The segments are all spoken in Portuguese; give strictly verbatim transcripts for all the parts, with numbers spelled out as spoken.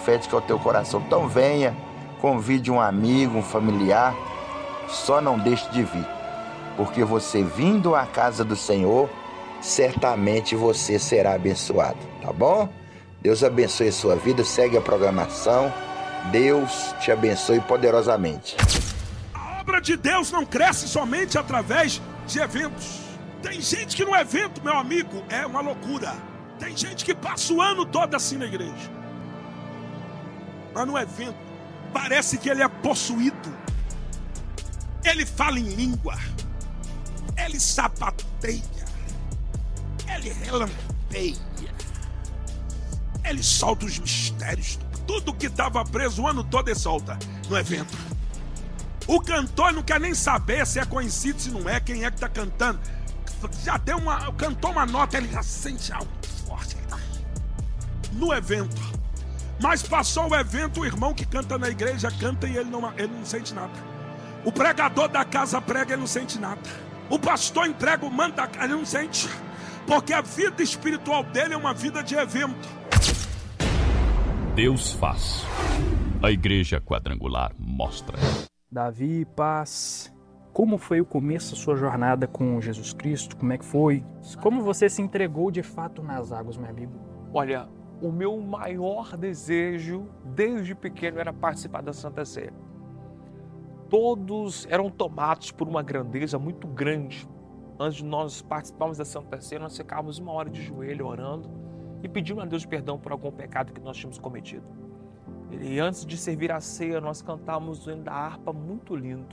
profética ao teu coração. Então venha, convide um amigo, um familiar, só não deixe de vir, porque você vindo à casa do Senhor, certamente você será abençoado, tá bom? Deus abençoe a sua vida, segue a programação, Deus te abençoe poderosamente. A obra de Deus não cresce somente através de eventos. Tem gente que no evento, meu amigo, é uma loucura. Tem gente que passa o ano todo assim na igreja, mas no evento parece que ele é possuído. Ele fala em língua, ele sapateia, ele relampeia, ele solta os mistérios. Tudo que estava preso o ano todo ele solta no evento. O cantor não quer nem saber se é conhecido, se não é, quem é que está cantando. Já deu uma, cantou uma nota, ele já sente algo forte no evento. Mas passou o evento, o irmão que canta na igreja canta e ele não, ele não sente nada. O pregador da casa prega, ele não sente nada. O pastor entrega o manto, ele não sente. Porque a vida espiritual dele é uma vida de evento. Deus faz. A Igreja Quadrangular mostra. Davi, paz. Como foi o começo da sua jornada com Jesus Cristo? Como é que foi? Como você se entregou de fato nas águas, meu amigo? Olha, o meu maior desejo desde pequeno era participar da Santa Ceia. Todos eram tomados por uma grandeza muito grande. Antes de nós participarmos da Santa Ceia, nós ficávamos uma hora de joelho orando e pedindo a Deus perdão por algum pecado que nós tínhamos cometido. E antes de servir a ceia, nós cantávamos o hino da harpa muito lindo.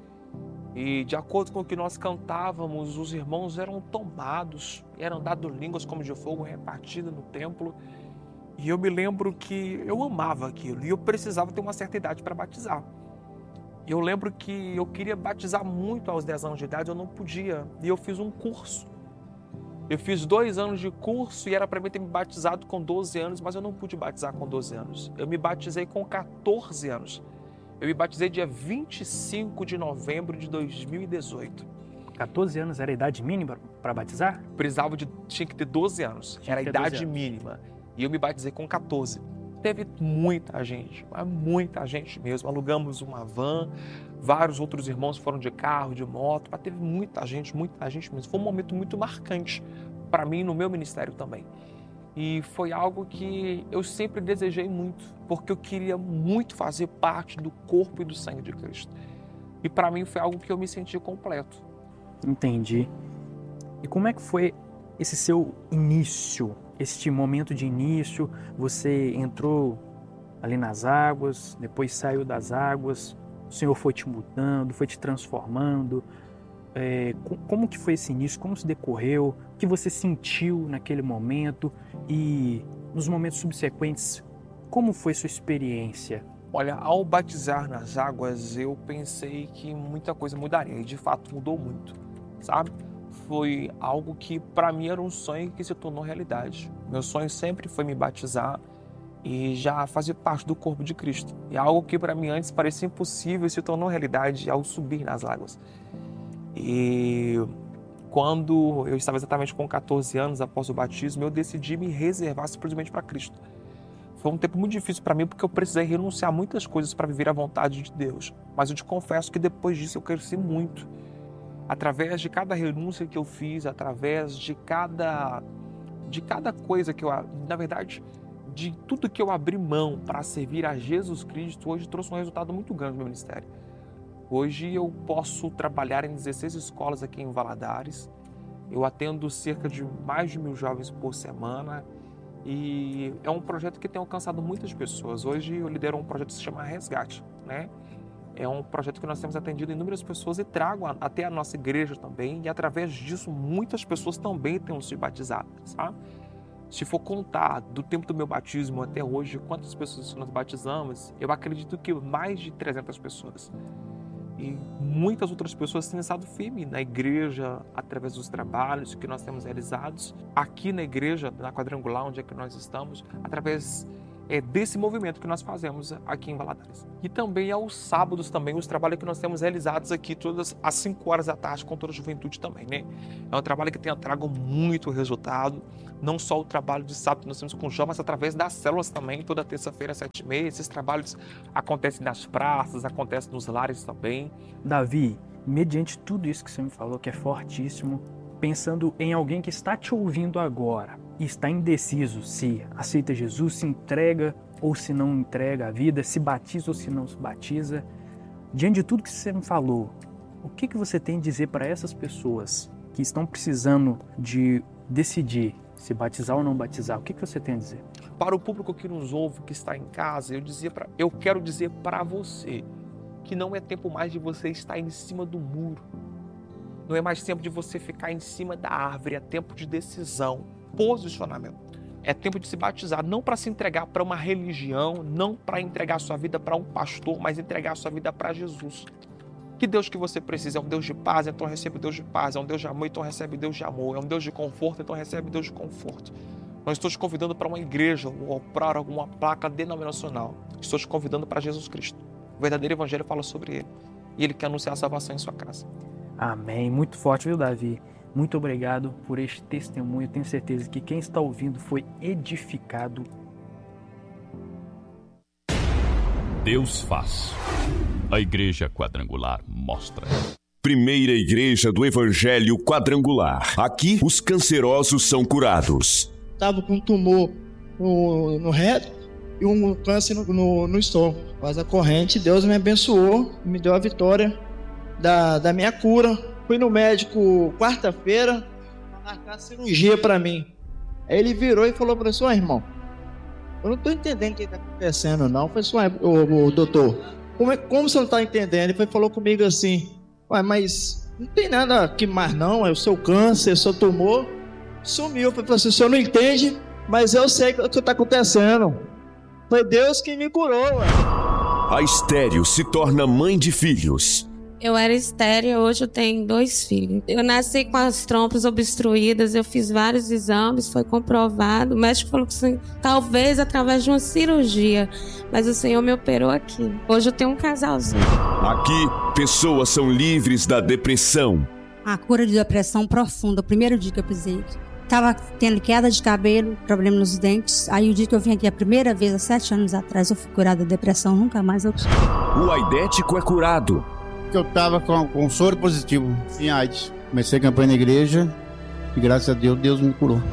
E de acordo com o que nós cantávamos, os irmãos eram tomados, eram dados línguas como de fogo repartidas no templo. E eu me lembro que eu amava aquilo e eu precisava ter uma certa idade para batizar. E eu lembro que eu queria batizar muito aos dez anos de idade, eu não podia. E eu fiz um curso. Eu fiz dois anos de curso e era para mim ter me batizado com doze anos, mas eu não pude batizar com doze anos. Eu me batizei com quatorze anos. Eu me batizei dia vinte e cinco de novembro de dois mil e dezoito. quatorze anos era a idade mínima para batizar? Precisava de... Tinha que ter doze anos. Tinha era a idade mínima. E eu me batizei com quatorze. Teve muita gente, muita gente mesmo. Alugamos uma van, vários outros irmãos foram de carro, de moto, mas teve muita gente, muita gente mesmo. Foi um momento muito marcante para mim no meu ministério também. E foi algo que eu sempre desejei muito, porque eu queria muito fazer parte do corpo e do sangue de Cristo. E para mim foi algo que eu me senti completo. Entendi. E como é que foi esse seu início, este momento de início? Você entrou ali nas águas, depois saiu das águas, o Senhor foi te mudando, foi te transformando. É, como que foi esse início? Como se decorreu? O que você sentiu naquele momento? E nos momentos subsequentes, como foi sua experiência? Olha, ao batizar nas águas, eu pensei que muita coisa mudaria. E de fato mudou muito, sabe? Foi algo que para mim era um sonho que se tornou realidade. Meu sonho sempre foi me batizar e já fazer parte do corpo de Cristo. E algo que para mim antes parecia impossível se tornou realidade ao subir nas águas. E quando eu estava exatamente com quatorze anos após o batismo, eu decidi me reservar simplesmente para Cristo. Foi um tempo muito difícil para mim porque eu precisei renunciar a muitas coisas para viver a vontade de Deus. Mas eu te confesso que depois disso eu cresci muito. Através de cada renúncia que eu fiz, através de cada, de cada coisa que eu, na verdade, de tudo que eu abri mão para servir a Jesus Cristo, hoje trouxe um resultado muito grande no meu ministério. Hoje eu posso trabalhar em dezesseis escolas aqui em Valadares. Eu atendo cerca de mais de mil jovens por semana e é um projeto que tem alcançado muitas pessoas. Hoje eu lidero um projeto que se chama Resgate, né? É um projeto que nós temos atendido inúmeras pessoas e trago até a nossa igreja também. E através disso muitas pessoas também têm se batizado, sabe? Se for contar do tempo do meu batismo até hoje, quantas pessoas nós batizamos, eu acredito que mais de trezentas pessoas. E muitas outras pessoas têm estado firmes na igreja, através dos trabalhos que nós temos realizados, aqui na igreja, na Quadrangular, onde é que nós estamos, através é desse movimento que nós fazemos aqui em Valadares. E também aos sábados também, os trabalhos que nós temos realizados aqui todas às cinco horas da tarde com toda a juventude também, né? É um trabalho que tem trago muito resultado, não só o trabalho de sábado que nós temos com o João, mas através das células também, toda terça-feira às sete e meia. Esses trabalhos acontecem nas praças, acontecem nos lares também. Davi, mediante tudo isso que você me falou, que é fortíssimo, pensando em alguém que está te ouvindo agora e está indeciso se aceita Jesus, se entrega ou se não entrega a vida, se batiza ou se não se batiza, diante de tudo que você me falou, o que, que você tem a dizer para essas pessoas que estão precisando de decidir se batizar ou não batizar? O que, que você tem a dizer? Para o público que nos ouve, que está em casa, eu, dizia pra, eu quero dizer para você que não é tempo mais de você estar em cima do muro. Não é mais tempo de você ficar em cima da árvore, é tempo de decisão, posicionamento. É tempo de se batizar, não para se entregar para uma religião, não para entregar sua vida para um pastor, mas entregar sua vida para Jesus. Que Deus que você precisa é um Deus de paz, então recebe Deus de paz. É um Deus de amor, então recebe Deus de amor. É um Deus de conforto, então recebe Deus de conforto. Não estou te convidando para uma igreja ou para alguma placa denominacional. Estou te convidando para Jesus Cristo. O verdadeiro evangelho fala sobre ele. E ele quer anunciar a salvação em sua casa. Amém. Muito forte, viu, Davi? Muito obrigado por este testemunho. Tenho certeza que quem está ouvindo foi edificado. Deus faz. A Igreja Quadrangular mostra. Primeira Igreja do Evangelho Quadrangular. Aqui, os cancerosos são curados. Estava com um tumor no, no reto e um câncer no, no, no estômago. Mas a corrente, Deus me abençoou, me deu a vitória da, da minha cura. Fui no médico quarta-feira, marcar cirurgia para mim. Aí ele virou e falou para mim, oh, irmão, eu não estou entendendo o que está acontecendo não. Eu falei assim, ô, ô, doutor, como, é, como você não está entendendo? Ele falou comigo assim, ué, mas não tem nada aqui mais não, é o seu câncer, o seu tumor. Sumiu. Eu falei assim, o senhor não entende, mas eu sei o que está acontecendo. Foi Deus que me curou. Ué. A estéril se torna mãe de filhos. Eu era estéril, hoje eu tenho dois filhos. Eu nasci com as trompas obstruídas, eu fiz vários exames, foi comprovado. O médico falou que sim, talvez através de uma cirurgia, mas o Senhor me operou aqui. Hoje eu tenho um casalzinho. Aqui, pessoas são livres da depressão. A cura de depressão profunda, o primeiro dia que eu pisei, estava tendo queda de cabelo, problema nos dentes. Aí o dia que eu vim aqui a primeira vez, há sete anos atrás, eu fui curada da depressão, nunca mais eu... O aidético é curado. Eu estava com, com soro positivo em AIDS. Comecei a campanha na igreja e graças a Deus, Deus me curou.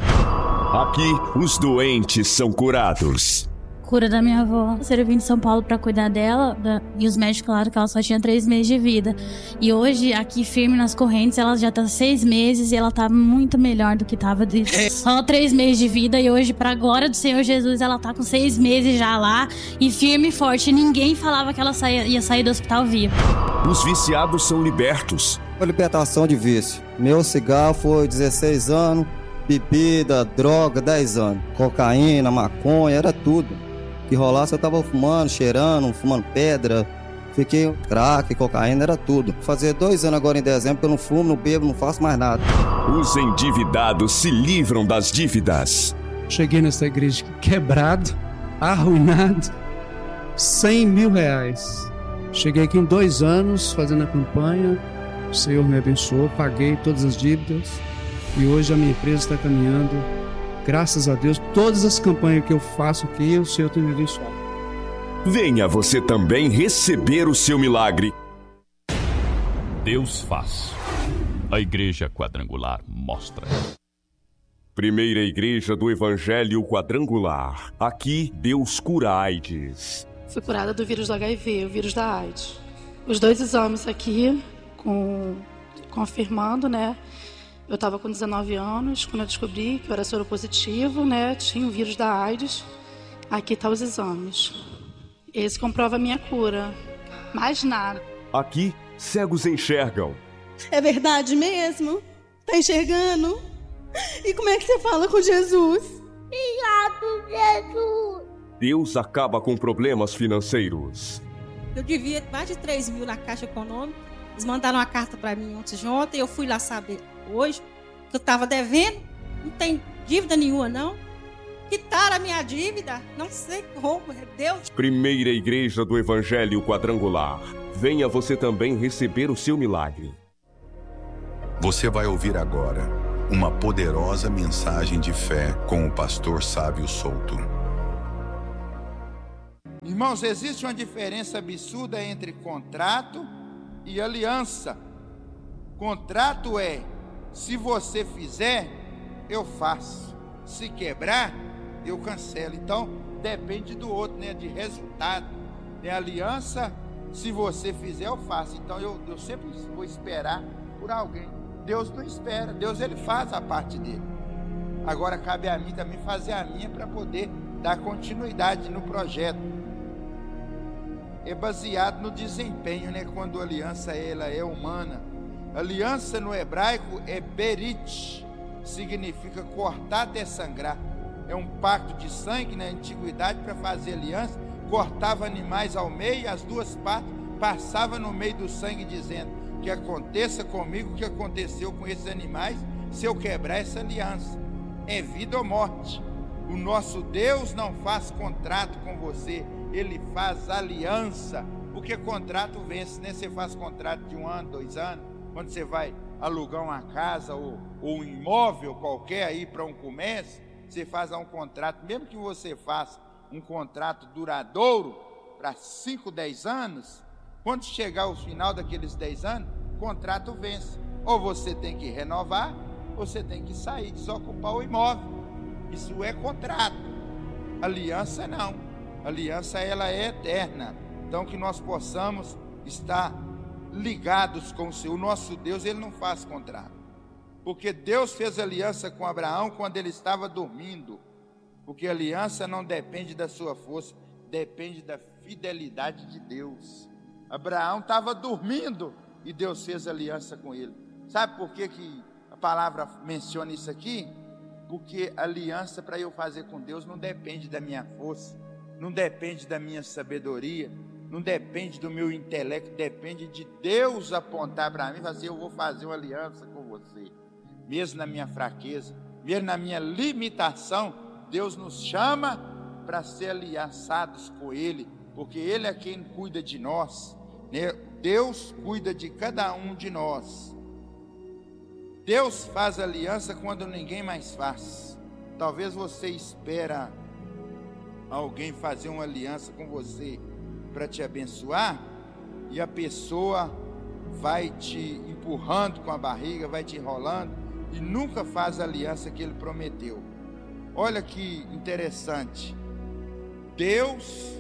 Aqui, os doentes são curados. Cura da minha avó. Eu vim de São Paulo para cuidar dela da, e os médicos falaram que ela só tinha três meses de vida. E hoje, aqui firme nas correntes, ela já tá seis meses e ela tá muito melhor do que tava de só três meses de vida. E hoje, pra glória do Senhor Jesus, ela tá com seis meses já lá e firme e forte. Ninguém falava que ela saía, ia sair do hospital viva. Os viciados são libertos. Foi libertação de vício. Meu cigarro foi dezesseis anos, bebida, droga, dez anos. Cocaína, maconha, era tudo. Que rolasse eu tava fumando, cheirando, fumando pedra. Fiquei crack, cocaína, era tudo. Fazer dois anos agora em dezembro que eu não fumo, não bebo, não faço mais nada. Os endividados se livram das dívidas. Cheguei nessa igreja quebrado, arruinado, cem mil reais. Cheguei aqui em dois anos fazendo a campanha. O Senhor me abençoou, paguei todas as dívidas. E hoje a minha empresa está caminhando. Graças a Deus, todas as campanhas que eu faço aqui, o Senhor tem me abençoado. Venha você também receber o seu milagre. Deus faz. A Igreja Quadrangular mostra. Primeira Igreja do Evangelho Quadrangular. Aqui, Deus cura AIDS. Fui curada do vírus do H I V, o vírus da AIDS. Os dois exames aqui, com, confirmando, né? Eu estava com dezenove anos, quando eu descobri que eu era soropositivo, né? Tinha o vírus da AIDS. Aqui estão os exames. Esse comprova a minha cura. Mais nada. Aqui, cegos enxergam. É verdade mesmo? Tá enxergando? E como é que você fala com Jesus? Obrigado, Jesus. Deus acaba com problemas financeiros. Eu devia mais de três mil na Caixa Econômica. Eles mandaram uma carta para mim antes de ontem. Eu fui lá saber hoje que eu estava devendo. Não tem dívida nenhuma, não. quitar a minha dívida. Não sei como, é Deus. Primeira Igreja do Evangelho Quadrangular. Venha você também receber o seu milagre. Você vai ouvir agora uma poderosa mensagem de fé com o pastor Sávio Souto. Irmãos, existe uma diferença absurda entre contrato e aliança. Contrato é, se você fizer, eu faço. Se quebrar, eu cancelo. Então, depende do outro, né? De resultado. É aliança, se você fizer, eu faço. Então, eu, eu sempre vou esperar por alguém. Deus não espera, Deus ele faz a parte dele. Agora cabe a mim também fazer a minha para poder dar continuidade no projeto. É baseado no desempenho, né? Quando a aliança ela é humana. Aliança no hebraico é berit, significa cortar até sangrar. É um pacto de sangue na antiguidade para fazer aliança. Cortava animais ao meio e as duas partes passavam no meio do sangue dizendo: que aconteça comigo o que aconteceu com esses animais se eu quebrar essa aliança. É vida ou morte. O nosso Deus não faz contrato com você, ele faz aliança. Porque contrato vence, né? Você faz contrato de um ano, dois anos, quando você vai alugar uma casa ou, ou um imóvel qualquer aí para um comércio, você faz um contrato, mesmo que você faça um contrato duradouro para cinco, dez anos, quando chegar ao final daqueles dez anos, o contrato vence. Ou você tem que renovar, ou você tem que sair, desocupar o imóvel. Isso é contrato. Aliança não. Aliança ela é eterna. Então que nós possamos estar ligados com o Senhor. O nosso Deus, ele não faz contrato. Porque Deus fez aliança com Abraão quando ele estava dormindo. Porque a aliança não depende da sua força, depende da fidelidade de Deus. Abraão estava dormindo e Deus fez aliança com ele. Sabe por que, que a palavra menciona isso aqui? Porque aliança para eu fazer com Deus não depende da minha força, não depende da minha sabedoria, não depende do meu intelecto, depende de Deus apontar para mim e falar assim: eu vou fazer uma aliança com você. Mesmo na minha fraqueza, mesmo na minha limitação, Deus nos chama para ser aliançados com Ele, porque Ele é quem cuida de nós. Deus cuida de cada um de nós. Deus faz aliança quando ninguém mais faz. Talvez você espera alguém fazer uma aliança com você para te abençoar, e a pessoa vai te empurrando com a barriga, vai te enrolando e nunca faz a aliança que ele prometeu. Olha que interessante. Deus,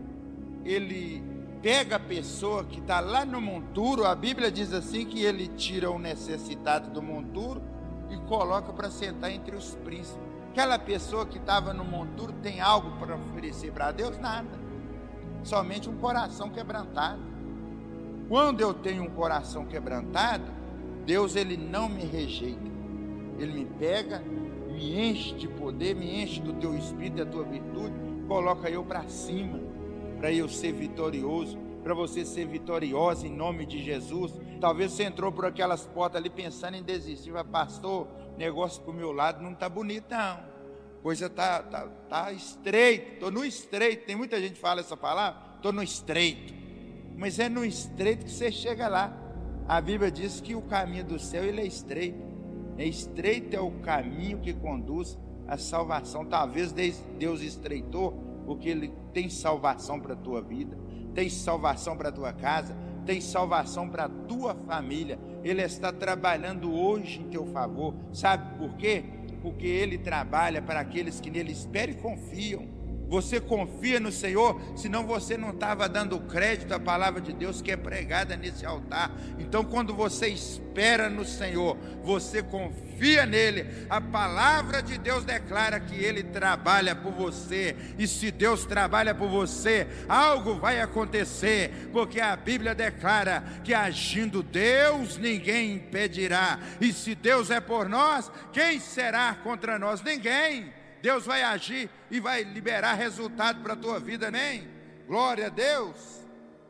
ele pega a pessoa que está lá no monturo. A Bíblia diz assim que ele tira o necessitado do monturo e coloca para sentar entre os príncipes. Aquela pessoa que estava no monturo tem algo para oferecer para Deus? Nada, somente um coração quebrantado. Quando eu tenho um coração quebrantado, Deus ele não me rejeita, ele me pega, me enche de poder, me enche do teu espírito, da tua virtude, coloca eu para cima, para eu ser vitorioso, para você ser vitoriosa em nome de Jesus. Talvez você entrou por aquelas portas ali pensando em desistir, mas pastor, negócio pro meu lado não tá bonito não, coisa tá, tá, tá estreito, tô no estreito. Tem muita gente que fala essa palavra, tô no estreito, mas é no estreito que você chega lá. A Bíblia diz que o caminho do céu ele é estreito, é estreito é o caminho que conduz à salvação. Talvez Deus estreitou porque ele tem salvação para a tua vida, tem salvação para a tua casa, tem salvação para a tua família. Ele está trabalhando hoje em teu favor. Sabe por quê? Porque ele trabalha para aqueles que nele esperam e confiam. Você confia no Senhor, senão você não estava dando crédito à palavra de Deus que é pregada nesse altar. Então quando você espera no Senhor, você confia nele, a palavra de Deus declara que ele trabalha por você. E se Deus trabalha por você, algo vai acontecer, porque a Bíblia declara que agindo Deus, ninguém impedirá. E se Deus é por nós, quem será contra nós? Ninguém. Deus vai agir e vai liberar resultado para a tua vida, amém? Glória a Deus.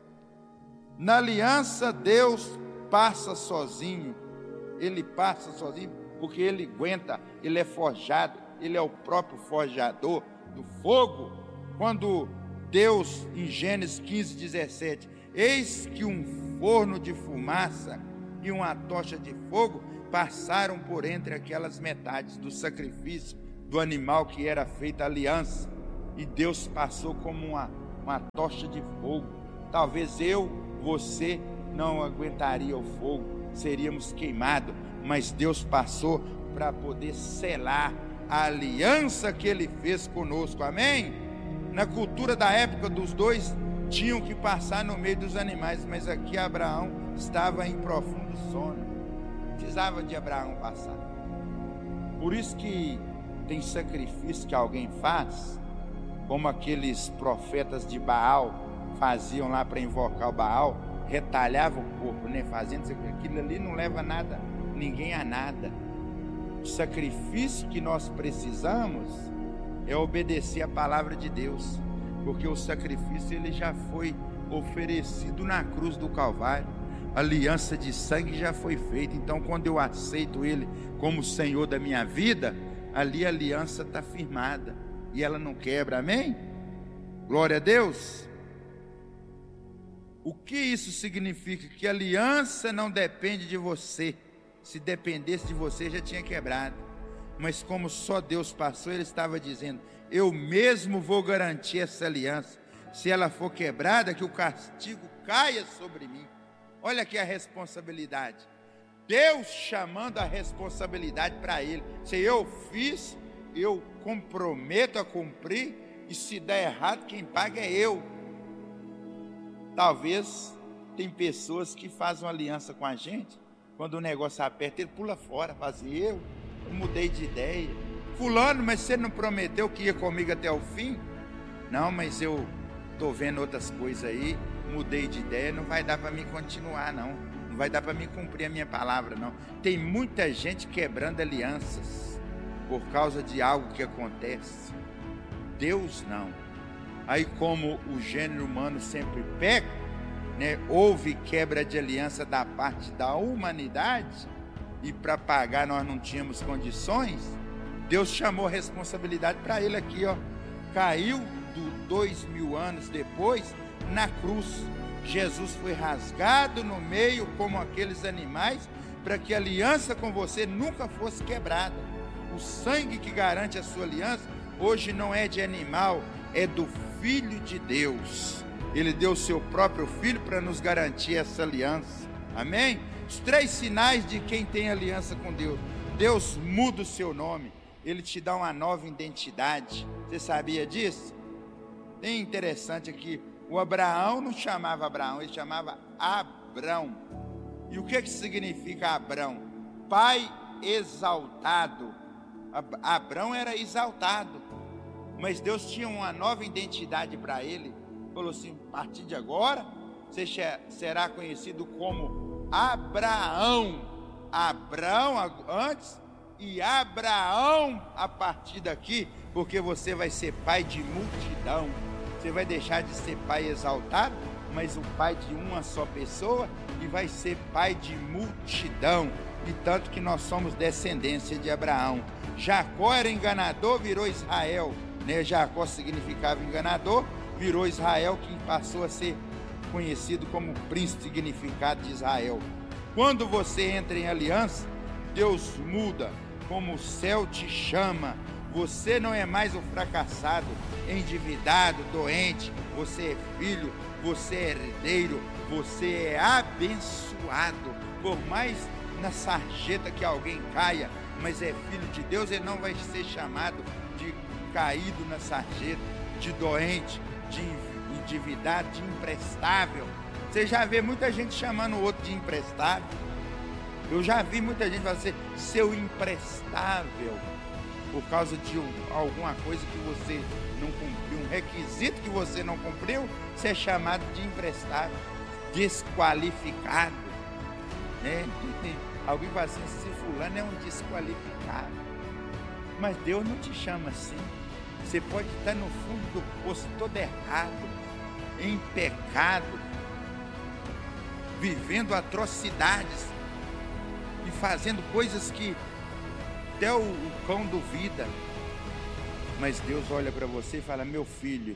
Na aliança, Deus passa sozinho. Ele passa sozinho porque ele aguenta, ele é forjado, ele é o próprio forjador do fogo. Quando Deus, em Gênesis quinze, dezessete, eis que um forno de fumaça e uma tocha de fogo passaram por entre aquelas metades do sacrifício do animal que era feita aliança, e Deus passou como uma, uma tocha de fogo. Talvez eu, você não aguentaria o fogo, seríamos queimados, mas Deus passou para poder selar a aliança que Ele fez conosco, amém? Na cultura da época dos dois, tinham que passar no meio dos animais, mas aqui Abraão estava em profundo sono, precisava de Abraão passar. Por isso que tem sacrifício que alguém faz, como aqueles profetas de Baal faziam lá para invocar o Baal, retalhavam o corpo, né? Fazendo aquilo ali não leva nada, ninguém a nada. O sacrifício que nós precisamos é obedecer a palavra de Deus, porque o sacrifício ele já foi oferecido na cruz do Calvário, a aliança de sangue já foi feita. Então, quando eu aceito Ele como Senhor da minha vida, ali a aliança está firmada e ela não quebra, amém? Glória a Deus. O que isso significa? Que a aliança não depende de você. Se dependesse de você, já tinha quebrado. Mas como só Deus passou, Ele estava dizendo, eu mesmo vou garantir essa aliança. Se ela for quebrada, que o castigo caia sobre mim. Olha aqui a responsabilidade. Deus chamando a responsabilidade para Ele. Se eu fiz, eu comprometo a cumprir, e se der errado, quem paga é eu. Talvez tem pessoas que fazem uma aliança com a gente, quando o negócio aperta, ele pula fora, faz eu, eu mudei de ideia. Fulano, mas você não prometeu que ia comigo até o fim? Não, mas eu estou vendo outras coisas aí, mudei de ideia, não vai dar para mim continuar não, não vai dar para mim cumprir a minha palavra não. Tem muita gente quebrando alianças por causa de algo que acontece. Deus não. Aí como o gênero humano sempre peca, né, houve quebra de aliança da parte da humanidade, e para pagar nós não tínhamos condições, Deus chamou a responsabilidade para Ele aqui, ó. Caiu do dois mil anos depois na cruz. Jesus foi rasgado no meio como aqueles animais, para que a aliança com você nunca fosse quebrada. O sangue que garante a sua aliança hoje não é de animal, é do Filho de Deus. Ele deu o seu próprio Filho para nos garantir essa aliança, amém? Os três sinais de quem tem aliança com Deus: Deus muda o seu nome, Ele te dá uma nova identidade. Você sabia disso? Bem interessante aqui, o Abraão não chamava Abraão, ele chamava Abrão. E o que que significa Abrão? Pai exaltado. Abrão era exaltado, mas Deus tinha uma nova identidade para ele. Falou assim: a partir de agora você será conhecido como Abraão. Abrão antes e Abraão a partir daqui, porque você vai ser pai de multidão. Você vai deixar de ser pai exaltado, mas o pai de uma só pessoa, e vai ser pai de multidão. E tanto que nós somos descendência de Abraão. Jacó era enganador, virou Israel, né? Jacó significava enganador, virou Israel, que passou a ser conhecido como príncipe significado de Israel. Quando você entra em aliança, Deus muda, como o céu te chama. Você não é mais o fracassado, endividado, doente. Você é filho, você é herdeiro, você é abençoado. Por mais na sarjeta que alguém caia, mas é filho de Deus, ele não vai ser chamado de caído na sarjeta, de doente, de endividado, de imprestável. Você já vê muita gente chamando o outro de imprestável. Eu já vi muita gente falar assim, seu imprestável, por causa de um, alguma coisa que você não cumpriu, um requisito que você não cumpriu, você é chamado de imprestável, desqualificado, né? Alguém fala assim, esse fulano é um desqualificado. Mas Deus não te chama assim. Você pode estar no fundo do poço todo errado, em pecado, vivendo atrocidades e fazendo coisas que até o, o cão duvida. Mas Deus olha para você e fala: meu filho,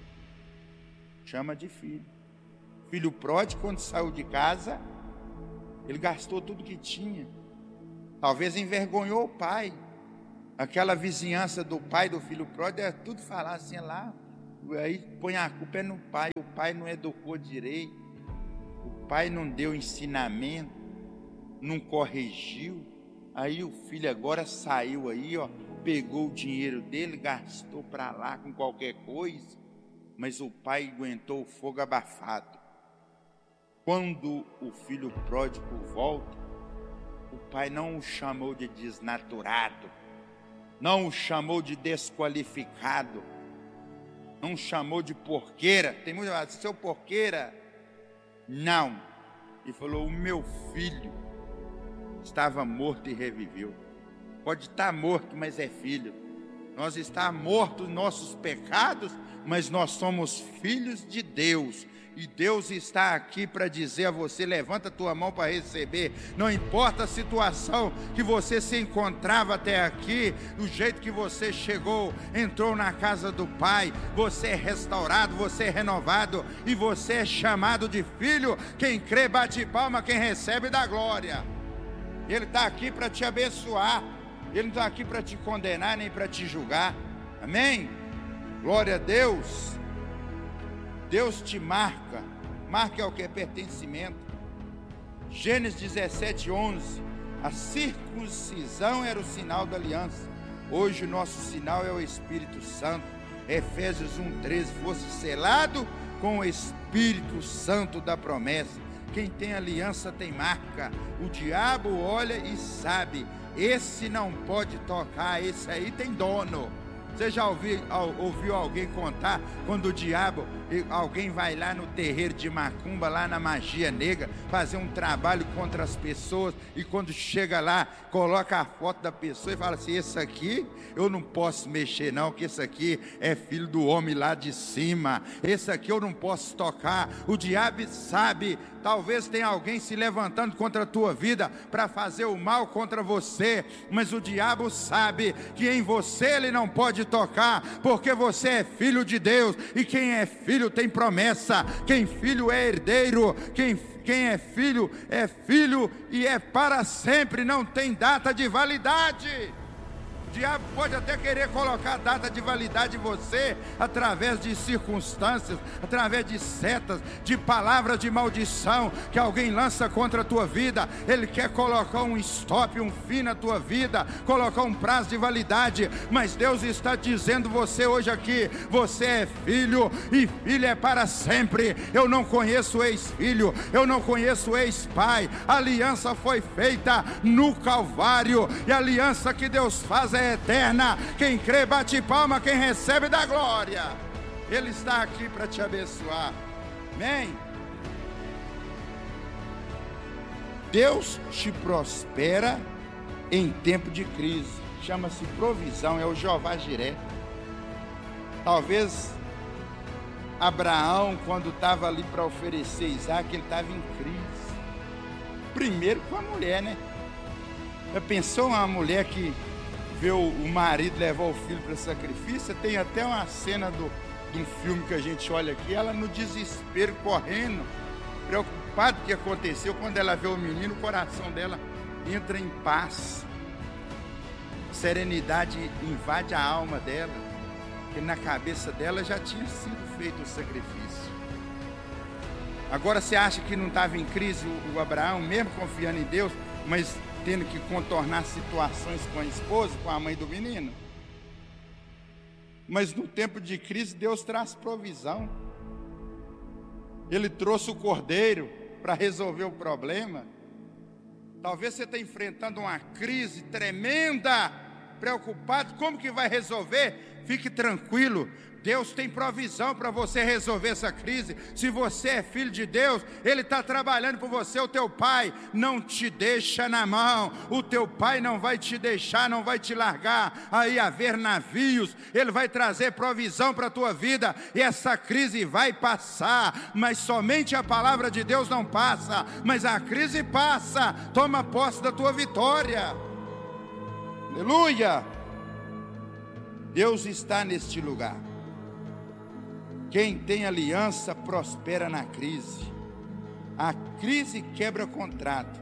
chama de filho. Filho pródigo, quando saiu de casa, ele gastou tudo que tinha. Talvez envergonhou o pai. Aquela vizinhança do pai do filho pródigo é tudo falar assim lá. Aí põe a culpa é no pai. O pai não educou direito. O pai não deu ensinamento, não corrigiu. Aí o filho agora saiu aí, ó, pegou o dinheiro dele, gastou para lá com qualquer coisa, mas o pai aguentou o fogo abafado. Quando o filho pródigo volta, o pai não o chamou de desnaturado, não o chamou de desqualificado, não o chamou de porqueira. Tem muito gente, seu porqueira. Não. E falou: o meu filho estava morto e reviveu. Pode estar morto, mas é filho. Nós estamos mortos nos nossos pecados, mas nós somos filhos de Deus. E Deus está aqui para dizer a você: levanta a tua mão para receber. Não importa a situação que você se encontrava até aqui, do jeito que você chegou, entrou na casa do Pai, você é restaurado, você é renovado e você é chamado de filho. Quem crê bate palma, quem recebe dá glória. Ele está aqui para te abençoar. Ele não está aqui para te condenar nem para te julgar. Amém? Glória a Deus. Deus te marca. Marca é o que? É pertencimento. Gênesis dezessete, onze. A circuncisão era o sinal da aliança. Hoje o nosso sinal é o Espírito Santo. Efésios um, treze. Fosse selado com o Espírito Santo da promessa. Quem tem aliança tem marca. O diabo olha e sabe: esse não pode tocar, esse aí tem dono. Você já ouviu, ouviu alguém contar quando o diabo, alguém vai lá no terreiro de macumba, lá na magia negra, fazer um trabalho contra as pessoas, e quando chega lá, coloca a foto da pessoa e fala assim: esse aqui eu não posso mexer não, que esse aqui é filho do homem lá de cima, esse aqui eu não posso tocar. O diabo sabe. Talvez tenha alguém se levantando contra a tua vida para fazer o mal contra você, mas o diabo sabe que em você ele não pode tocar, porque você é filho de Deus, e quem é filho tem promessa. Quem filho é herdeiro, quem, quem é filho é filho e é para sempre, não tem data de validade. O diabo pode até querer colocar a data de validade em você através de circunstâncias, através de setas, de palavras de maldição que alguém lança contra a tua vida. Ele quer colocar um stop, um fim na tua vida, colocar um prazo de validade, mas Deus está dizendo você hoje aqui: você é filho, e filho é para sempre. Eu não conheço ex-filho, eu não conheço ex-pai. A aliança foi feita no Calvário, e a aliança que Deus faz é eterna. Quem crê bate palma, quem recebe dá glória. Ele está aqui para te abençoar. Amém? Deus te prospera em tempo de crise. Chama-se provisão, é o Jeová Jiré. Talvez Abraão, quando estava ali para oferecer Isaac, ele estava em crise. Primeiro com a mulher, né? Já pensou uma mulher que vê o marido levar o filho para sacrifício? Tem até uma cena do, de um filme que a gente olha aqui, ela no desespero, correndo, preocupada com o que aconteceu. Quando ela vê o menino, o coração dela entra em paz. Serenidade invade a alma dela, porque na cabeça dela já tinha sido feito o sacrifício. Agora você acha que não estava em crise o, o Abraão, mesmo confiando em Deus, mas tendo que contornar situações com a esposa, com a mãe do menino? Mas no tempo de crise, Deus traz provisão. Ele trouxe o cordeiro para resolver o problema. Talvez você esteja enfrentando uma crise tremenda, preocupado, como que vai resolver? Fique tranquilo, Deus tem provisão para você resolver essa crise. Se você é filho de Deus, Ele está trabalhando por você. O teu pai não te deixa na mão, o teu pai não vai te deixar, não vai te largar aí a ver navios. Ele vai trazer provisão para a tua vida, e essa crise vai passar. Mas somente a palavra de Deus não passa, mas a crise passa. Toma posse da tua vitória. Aleluia. Deus está neste lugar. Quem tem aliança prospera na crise. A crise quebra contrato,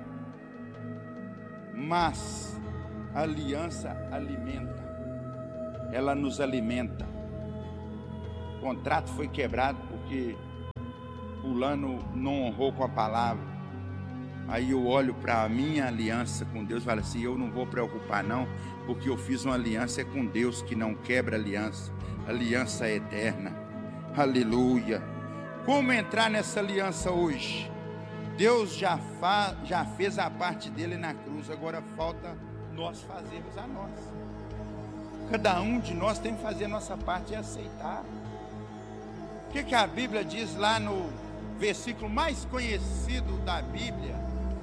mas a aliança alimenta. Ela nos alimenta. O contrato foi quebrado porque fulano não honrou com a palavra. Aí eu olho para a minha aliança com Deus e falo assim, eu não vou preocupar não, porque eu fiz uma aliança com Deus que não quebra aliança. Aliança eterna. Aleluia. Como entrar nessa aliança hoje? Deus já, fa, já fez a parte dele na cruz, agora falta nós fazermos a nossa. Cada um de nós tem que fazer a nossa parte e aceitar. O que, que a Bíblia diz lá no versículo mais conhecido da Bíblia?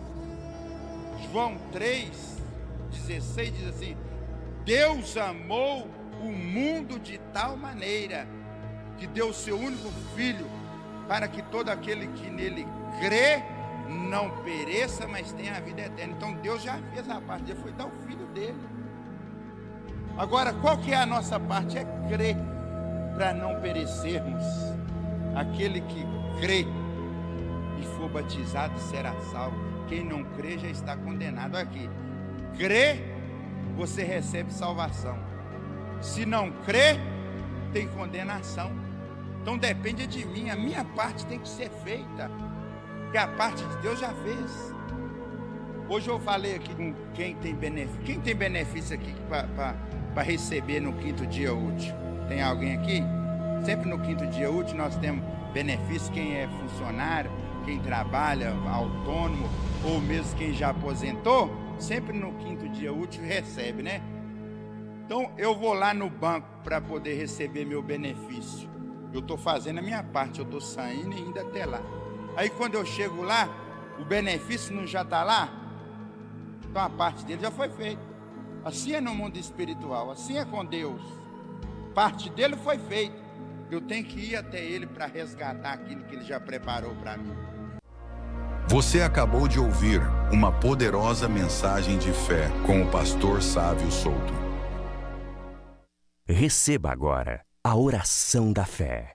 João três, dezesseis diz assim: Deus amou o mundo de tal maneira que deu o seu único filho, para que todo aquele que nele crê não pereça, mas tenha a vida eterna. Então Deus já fez a parte dele, foi dar o filho dele. Agora, qual que é a nossa parte? É crer, para não perecermos. Aquele que crê e for batizado será salvo. Quem não crê já está condenado. Aqui, crê, você recebe salvação. Se não crê, tem condenação. Então depende de mim, a minha parte tem que ser feita, que a parte de Deus já fez. Hoje eu falei aqui com quem tem benefício. Quem tem benefício aqui para receber no quinto dia útil? Tem alguém aqui? Sempre no quinto dia útil nós temos benefício. Quem é funcionário, quem trabalha, autônomo, ou mesmo quem já aposentou, sempre no quinto dia útil recebe, né? Então eu vou lá no banco para poder receber meu benefício. Eu estou fazendo a minha parte, eu estou saindo e indo até lá. Aí quando eu chego lá, o benefício não já está lá? Então a parte dele já foi feita. Assim é no mundo espiritual, assim é com Deus. Parte dele foi feita. Eu tenho que ir até ele para resgatar aquilo que ele já preparou para mim. Você acabou de ouvir uma poderosa mensagem de fé com o pastor Sávio Souto. Receba agora a oração da fé.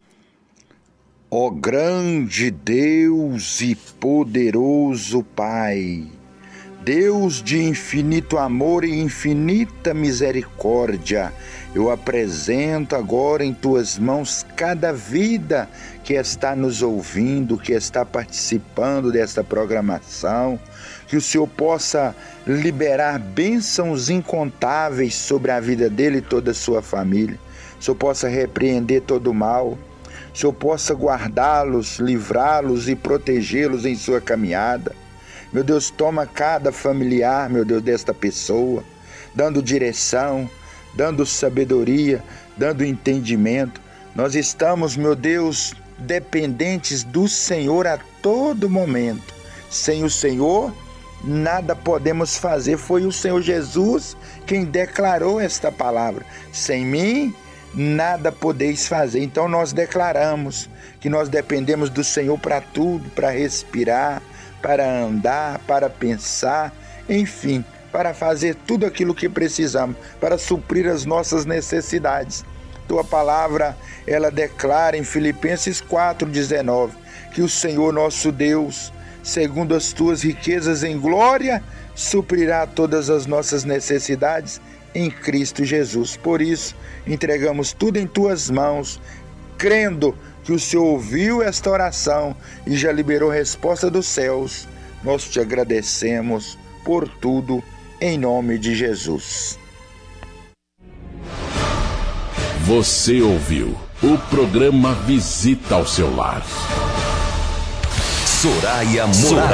Ó grande Deus e poderoso Pai, Deus de infinito amor e infinita misericórdia, eu apresento agora em tuas mãos cada vida que está nos ouvindo, que está participando desta programação, que o Senhor possa liberar bênçãos incontáveis sobre a vida dele e toda a sua família. O Senhor possa repreender todo o mal, o Senhor possa guardá-los, livrá-los e protegê-los em sua caminhada. Meu Deus, toma cada familiar, meu Deus, desta pessoa, dando direção, dando sabedoria, dando entendimento. Nós estamos, meu Deus, dependentes do Senhor a todo momento. Sem o Senhor, nada podemos fazer. Foi o Senhor Jesus quem declarou esta palavra. Sem mim, nada podeis fazer. Então nós declaramos que nós dependemos do Senhor para tudo, para respirar, para andar, para pensar, enfim, para fazer tudo aquilo que precisamos, para suprir as nossas necessidades. Tua palavra, ela declara em Filipenses quatro, dezenove, que o Senhor nosso Deus, segundo as tuas riquezas em glória, suprirá todas as nossas necessidades em Cristo Jesus. Por isso, entregamos tudo em tuas mãos, crendo que o Senhor ouviu esta oração e já liberou resposta dos céus. Nós te agradecemos por tudo, em nome de Jesus. Você ouviu o programa Visita ao Seu Lar. Soraya Moraes.